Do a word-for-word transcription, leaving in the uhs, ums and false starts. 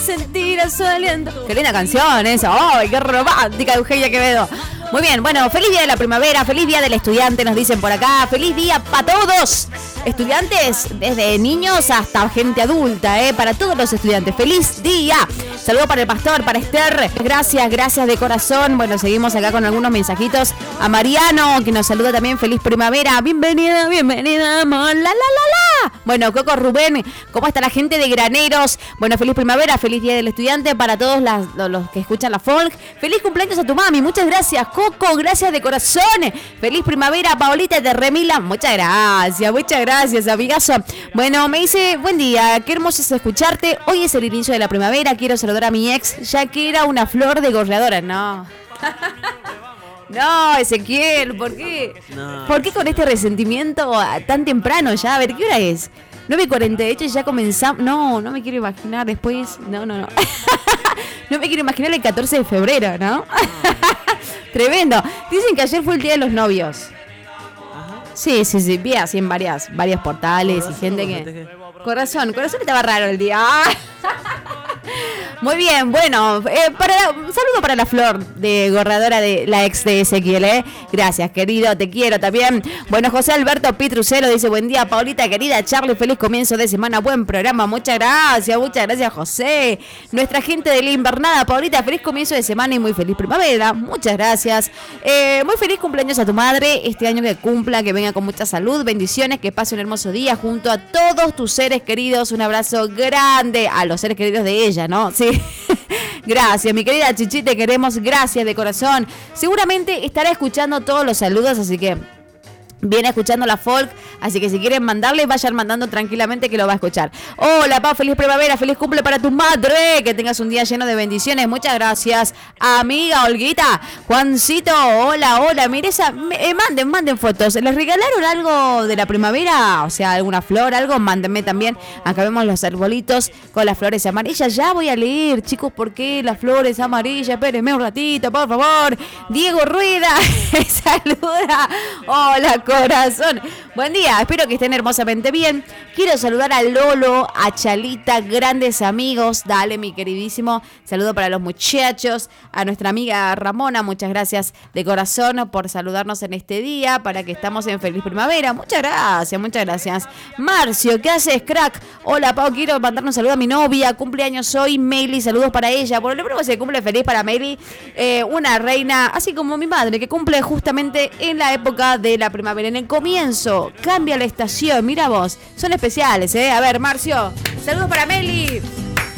sentir a su aliento. Qué linda canción esa. ¡Ay, qué romántica, Eugenia Quevedo! Muy bien, bueno, feliz día de la primavera, feliz día del estudiante, nos dicen por acá. Feliz día para todos. Estudiantes, desde niños hasta gente adulta, ¿eh? Para todos los estudiantes. ¡Feliz día! Saludo para el pastor, para Esther. Gracias, gracias de corazón. Bueno, seguimos acá con algunos mensajitos. A Mariano, que nos saluda también. Feliz primavera. Bienvenida, bienvenida, amor. La, la, la, la. Bueno, Coco Rubén, ¿cómo está la gente de Graneros? Bueno, feliz primavera, feliz día del estudiante para todos las, los que escuchan la folk. Feliz cumpleaños a tu mami. Muchas gracias, Coco. Gracias de corazón. Feliz primavera, Paolita de Remila. Muchas gracias, muchas gracias, amigazo. Bueno, me dice, buen día, qué hermoso es escucharte. Hoy es el inicio de la primavera. Quiero saludar a mi ex, ya que era una flor de gorreadora. No. No, Ezequiel, ¿por qué? No. ¿Por qué con este resentimiento tan temprano ya? A ver, ¿qué hora es? nueve y cuarenta, de hecho ya comenzamos. No, no me quiero imaginar después. No, no, no. No me quiero imaginar el catorce de febrero, ¿no? Tremendo. Dicen que ayer fue el día de los novios. Sí, sí, sí, vi así en varias, varios portales y gente que... Corazón, corazón estaba raro el día. Muy bien, bueno, eh, para, un saludo para la flor de gorradora de la ex de Ezequiel, ¿eh? Gracias, querido, te quiero también. Bueno, José Alberto Pitrucero dice, buen día, Paulita, querida Charlie, feliz comienzo de semana, buen programa, muchas gracias, muchas gracias, José. Nuestra gente de la invernada, Paulita, feliz comienzo de semana y muy feliz primavera, muchas gracias. Eh, muy feliz cumpleaños a tu madre, este año que cumpla, que venga con mucha salud, bendiciones, que pase un hermoso día junto a todos tus seres queridos, un abrazo grande a los seres queridos de ella, ¿no? Sí. Gracias, mi querida Chichi, te queremos, gracias de corazón. Seguramente estará escuchando todos los saludos, así que viene escuchando la folk, así que si quieren mandarle, vayan mandando tranquilamente que lo va a escuchar. Hola, Pau, feliz primavera, feliz cumple para tu madre, que tengas un día lleno de bendiciones, muchas gracias, amiga Olguita. Juancito, hola, hola, mire esa, eh, manden, manden fotos, ¿les regalaron algo de la primavera? O sea, alguna flor, algo, mándenme también. Acá vemos los arbolitos con las flores amarillas, ya voy a leer, chicos, ¿por qué las flores amarillas? Espérenme un ratito, por favor. Diego Rueda, saluda, hola, corazón. Buen día, espero que estén hermosamente bien. Quiero saludar a Lolo, a Chalita, grandes amigos. Dale, mi queridísimo. Saludo para los muchachos. A nuestra amiga Ramona, muchas gracias de corazón por saludarnos en este día, para que estamos en feliz primavera. Muchas gracias, muchas gracias. Marcio, ¿qué haces, crack? Hola, Pau, quiero mandar un saludo a mi novia. Cumpleaños hoy, Meili, saludos para ella. Por lo menos se cumple feliz para Meili, eh, una reina, así como mi madre, que cumple justamente en la época de la primavera. En el comienzo, cambia la estación, mira vos, son especiales, ¿eh? A ver, Marcio, saludos para Meli.